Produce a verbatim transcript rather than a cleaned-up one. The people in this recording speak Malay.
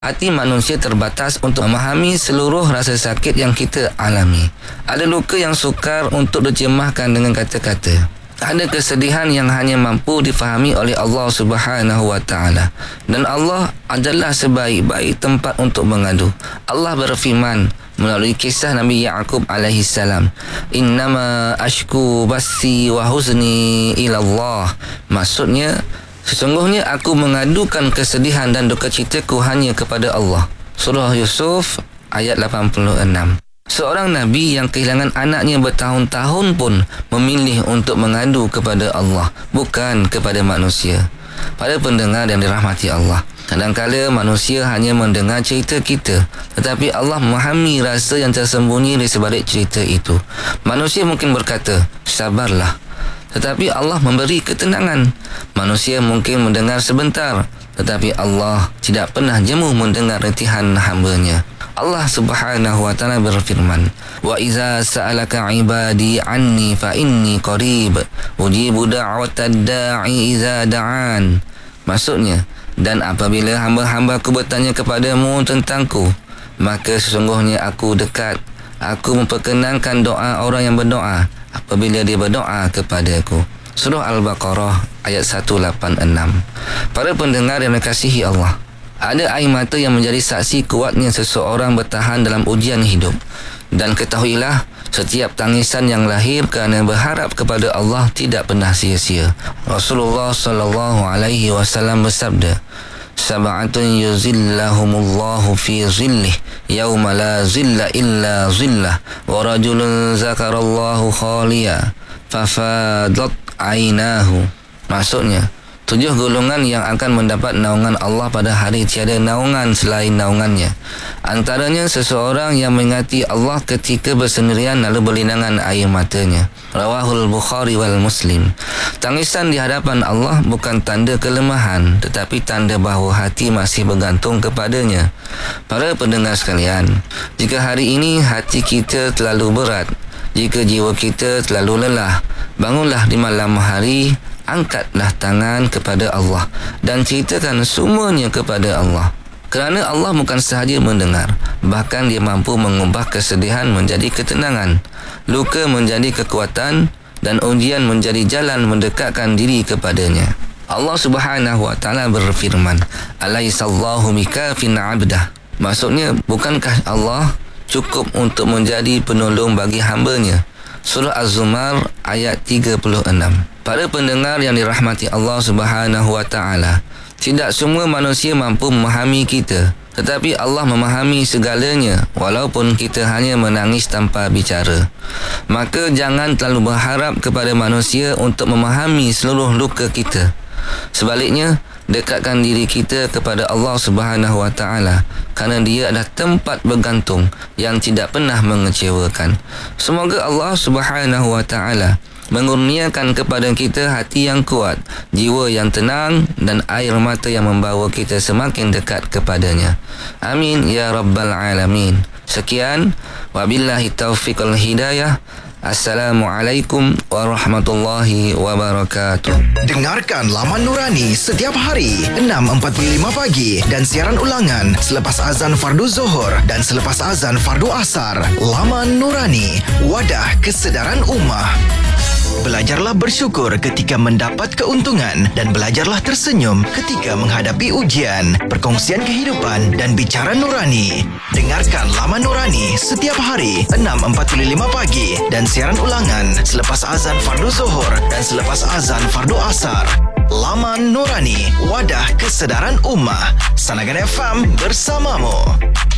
Hati manusia terbatas untuk memahami seluruh rasa sakit yang kita alami. Ada luka yang sukar untuk diterjemahkan dengan kata-kata. Ada kesedihan yang hanya mampu difahami oleh Allah Subhanahu wa taala. Dan Allah adalah sebaik-baik tempat untuk mengadu. Allah berfirman melalui kisah Nabi Ya'qub alaihi salam, "Innama ashku basi wa huzni ila Allah." Maksudnya, sesungguhnya aku mengadukan kesedihan dan duka citaku hanya kepada Allah. Surah Yusuf ayat lapan puluh enam. Seorang Nabi yang kehilangan anaknya bertahun-tahun pun memilih untuk mengadu kepada Allah, bukan kepada manusia. Para pendengar yang dirahmati Allah, kadang-kala manusia hanya mendengar cerita kita, tetapi Allah memahami rasa yang tersembunyi di sebalik cerita itu. Manusia mungkin berkata, sabarlah, tetapi Allah memberi ketenangan. Manusia mungkin mendengar sebentar, tetapi Allah tidak pernah jemu mendengar retihan hamba-Nya. Allah Subhanahu wa taala berfirman, "Wa iza sa'alaka 'ibadi 'anni fa inni qarib, ujibu da'watad da'i iza da'an." Maksudnya, dan apabila hamba-hambaku bertanya kepadamu tentangku, maka sesungguhnya aku dekat. Aku memperkenankan doa orang yang berdoa apabila dia berdoa kepadaku. Surah Al-Baqarah ayat seratus lapan puluh enam. Para pendengar yang dikasihi Allah, ada air mata yang menjadi saksi kuatnya seseorang bertahan dalam ujian hidup. Dan ketahuilah, setiap tangisan yang lahir kerana berharap kepada Allah tidak pernah sia-sia. Rasulullah sallallahu alaihi wasallam bersabda, "Sab'atun yuzillahumullahu fi zillih yawma la zilla illa zillah, wa rajulun zakarallahu khaliya fafadat ainahu." Maksudnya, tujuh golongan yang akan mendapat naungan Allah pada hari tiada naungan selain naungannya. Antaranya seseorang yang mengingati Allah ketika bersendirian lalu berlinangan air matanya. Rawahul Bukhari wal Muslim. Tangisan di hadapan Allah bukan tanda kelemahan, tetapi tanda bahawa hati masih bergantung kepadanya. Para pendengar sekalian, jika hari ini hati kita terlalu berat, jika jiwa kita terlalu lelah, bangunlah di malam hari, angkatlah tangan kepada Allah dan ceritakan semuanya kepada Allah. Kerana Allah bukan sahaja mendengar, bahkan Dia mampu mengubah kesedihan menjadi ketenangan, luka menjadi kekuatan, dan ujian menjadi jalan mendekatkan diri kepadanya. Allah Subhanahu wa taala berfirman, "Alaihissallahu bikafin 'abdah." Maksudnya, bukankah Allah cukup untuk menjadi penolong bagi hamba-Nya? Surah Az-Zumar ayat tiga puluh enam. Para pendengar yang dirahmati Allah Subhanahu wa taala, tidak semua manusia mampu memahami kita, tetapi Allah memahami segalanya walaupun kita hanya menangis tanpa bicara. Maka jangan terlalu berharap kepada manusia untuk memahami seluruh luka kita. Sebaliknya, dekatkan diri kita kepada Allah Subhanahu wa taala, kerana Dia adalah tempat bergantung yang tidak pernah mengecewakan. Semoga Allah Subhanahu wa taala mengurniakan kepada kita hati yang kuat, jiwa yang tenang, dan air mata yang membawa kita semakin dekat kepadanya. Amin ya rabbal alamin. Sekian, wabillahi taufiq wal hidayah. Assalamualaikum warahmatullahi wabarakatuh. Dengarkan Laman Nurani setiap hari enam empat puluh lima pagi dan siaran ulangan selepas azan fardu Zuhur dan selepas azan fardu Asar. Laman Nurani, wadah kesedaran ummah. Belajarlah bersyukur ketika mendapat keuntungan dan belajarlah tersenyum ketika menghadapi ujian. Perkongsian kehidupan dan bicara nurani. Dengarkan Laman Nurani setiap hari enam empat puluh lima pagi dan siaran ulangan selepas azan fardu Zuhur dan selepas azan fardu Asar. Laman Nurani, wadah kesedaran ummah. Sanagan F M bersamamu.